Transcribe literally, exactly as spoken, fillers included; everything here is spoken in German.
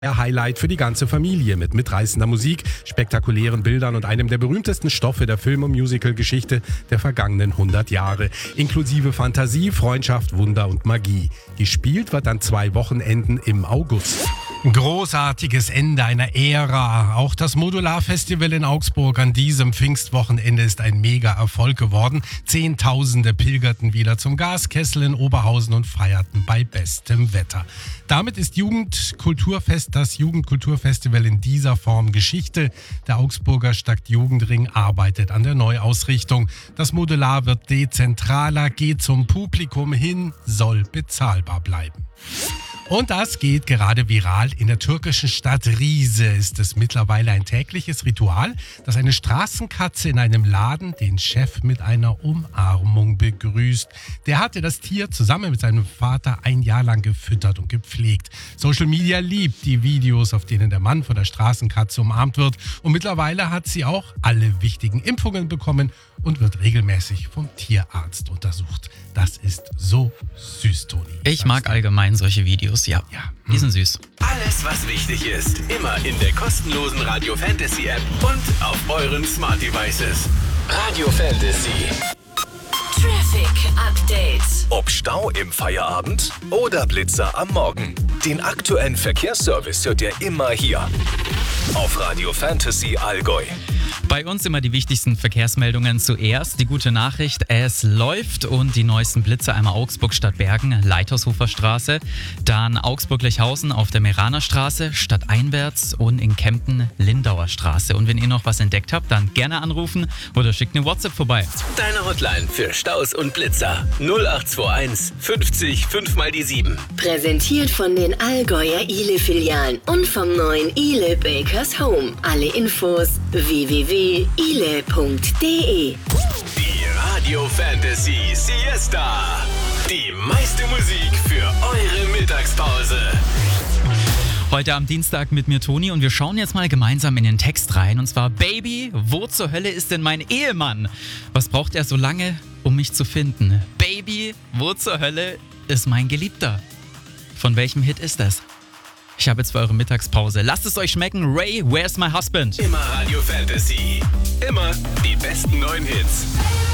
Ein Highlight für die ganze Familie mit mitreißender Musik, spektakulären Bildern und einem der berühmtesten Stoffe der Film- und Musical-Geschichte der vergangenen hundert Jahre. Inklusive Fantasie, Freundschaft, Wunder und Magie. Gespielt wird an zwei Wochenenden im August. Großartiges Ende einer Ära. Auch das Modular-Festival in Augsburg an diesem Pfingstwochenende ist ein Mega-Erfolg geworden. Zehntausende pilgerten wieder zum Gaskessel in Oberhausen und feierten bei bestem Wetter. Damit ist Jugendkulturfest das Jugendkulturfestival in dieser Form Geschichte. Der Augsburger Stadtjugendring arbeitet an der Neuausrichtung. Das Modular wird dezentraler, geht zum Publikum hin, soll bezahlbar bleiben. Und das geht gerade viral. In der türkischen Stadt Rize ist es mittlerweile ein tägliches Ritual, dass eine Straßenkatze in einem Laden den Chef mit einer Umarmung begrüßt. Der hatte das Tier zusammen mit seinem Vater ein Jahr lang gefüttert und gepflegt. Social Media liebt die Videos, auf denen der Mann von der Straßenkatze umarmt wird. Und mittlerweile hat sie auch alle wichtigen Impfungen bekommen und wird regelmäßig vom Tierarzt untersucht. Das ist so süß, Toni. Ich mag allgemein solche Videos, ja. Ja. Die sind süß. Alles, was wichtig ist, immer in der kostenlosen Radio Fantasy App und auf euren Smart Devices. Radio Fantasy. Traffic Update. Ob Stau im Feierabend oder Blitzer am Morgen. Den aktuellen Verkehrsservice hört ihr immer hier auf Radio Fantasy Allgäu. Bei uns immer die wichtigsten Verkehrsmeldungen zuerst. Die gute Nachricht, es läuft und die neuesten Blitze einmal Augsburg statt Bergen, Leitershofer Straße, dann Augsburg-Lechhausen auf der Meraner Straße, stadteinwärts und in Kempten Lindauer Straße. Und wenn ihr noch was entdeckt habt, dann gerne anrufen oder schickt eine WhatsApp vorbei. Deine Hotline für Staus und Blitzer null acht zwei eins fünfzig fünf mal die sieben. Präsentiert von den Allgäuer Ile-Filialen und vom neuen Ile Bakers Home. Alle Infos w w w punkt ile punkt de. Die Radio Fantasy Siesta. Die meiste Musik für eure Mittagspause. Heute am Dienstag mit mir Toni und wir schauen jetzt mal gemeinsam in den Text rein. Und zwar, Baby, wo zur Hölle ist denn mein Ehemann? Was braucht er so lange, um mich zu finden? Baby, wo zur Hölle ist mein Geliebter? Von welchem Hit ist das? Ich habe jetzt für eure Mittagspause. Lasst es euch schmecken. Ray, Where's My Husband? Immer Radio Fantasy. Immer die besten neuen Hits.